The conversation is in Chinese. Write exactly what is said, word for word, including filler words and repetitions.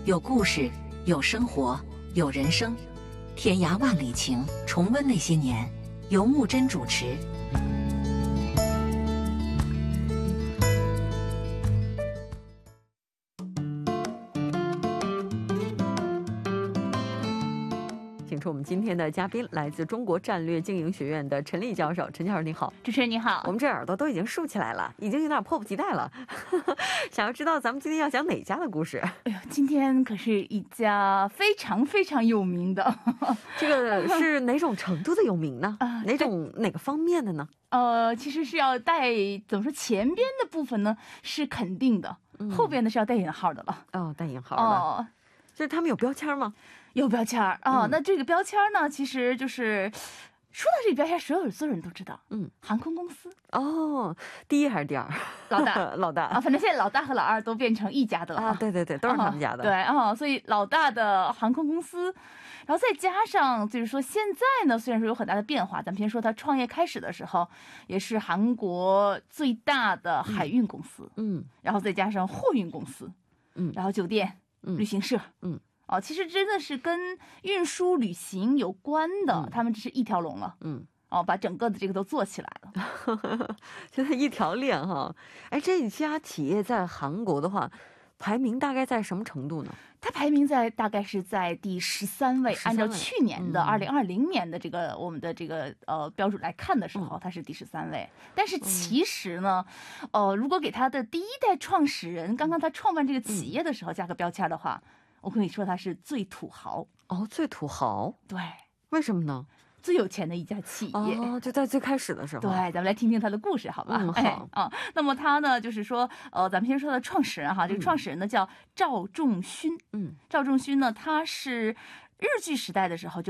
有故事，有生活，有人生，天涯万里情，重温那些年。由木真主持。 请出我们今天的嘉宾，来自中国战略经营学院的陈丽教授。陈教授你好。 主持人你好。 我们这耳朵都已经竖起来了，已经有点迫不及待了想要知道咱们今天要讲哪家的故事。 哎呦，今天可是一家非常非常有名的这个是哪种程度的有名呢、呃、哪种哪个方面的呢？ 呃，其实是要带怎么说，前边的部分呢是肯定的、嗯、后边的是要带引号的了。 哦，带引号的。哦，就是他们有标签吗？ 有标签啊、哦嗯，那这个标签呢，其实就是说到这个标签，所有所有人都知道，嗯，航空公司。 哦，第一还是第二？ 老大， 老大啊，反正现在老大和老二都变成一家的了啊， 对对对，都是他们家的。 哦、对啊、哦，所以老大的航空公司，然后再加上就是说现在呢，虽然说有很大的变化，咱们先说他创业开始的时候，也是韩国最大的海运公司，嗯，然后再加上货运公司，嗯，然后酒店、嗯、旅行社，嗯。哦，其实真的是跟运输旅行有关的、嗯、他们这是一条龙了，嗯，哦，把整个的这个都做起来了现在一条链哈。哎，这家企业在韩国的话排名大概在什么程度呢？ 它排名在大概是在第十三位，按照去年的二零二零年的这个、嗯、我们的这个呃标准来看的时候，它是第十三位。但是其实呢，呃，如果给他的第一代创始人刚刚他创办这个企业的时候加个标签的话，我可以说他是最土豪。 哦，最土豪。 对， 为什么呢？ 最有钱的一家企业。 哦，就在最开始的时候。 对，咱们来听听他的故事，好吧？ 嗯，好。 哎、啊，那么他呢，就是说，呃，咱们先说他的创始人哈，这个创始人呢叫赵仲勋。嗯，赵仲勋呢，他是日据时代的时候就